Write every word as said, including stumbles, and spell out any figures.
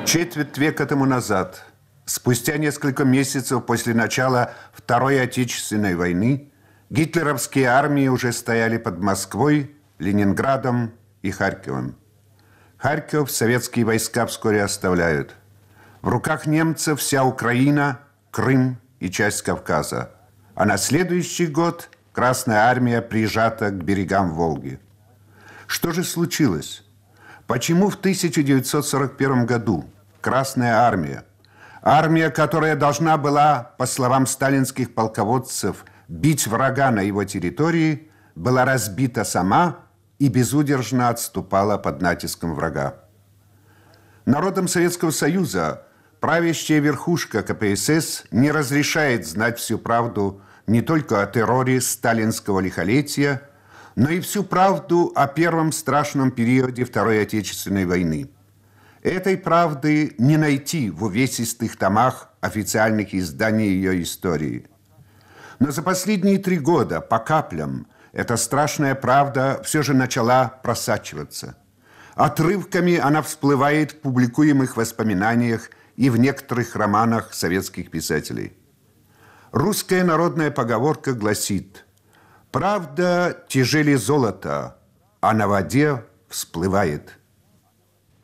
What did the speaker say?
Четверть века тому назад, спустя несколько месяцев после начала Второй Отечественной войны, гитлеровские армии уже стояли под Москвой, Ленинградом и Харьковом. Харьков советские войска вскоре оставляют. В руках немцев вся Украина, Крым и часть Кавказа. А на следующий год Красная армия прижата к берегам Волги. Что же случилось? Почему в тысяча девятьсот сорок первом году Красная армия, армия, которая должна была, по словам сталинских полководцев, бить врага на его территории, была разбита сама и безудержно отступала под натиском врага? Народам Советского Союза правящая верхушка ка пэ эс эс не разрешает знать всю правду не только о терроре сталинского лихолетия, но и всю правду о первом страшном периоде Второй Отечественной войны. Этой правды не найти в увесистых томах официальных изданий ее истории. Но за последние три года по каплям эта страшная правда все же начала просачиваться. Отрывками она всплывает в публикуемых воспоминаниях и в некоторых романах советских писателей. Русская народная поговорка гласит: «Правда тяжелее золота, а на воде всплывает».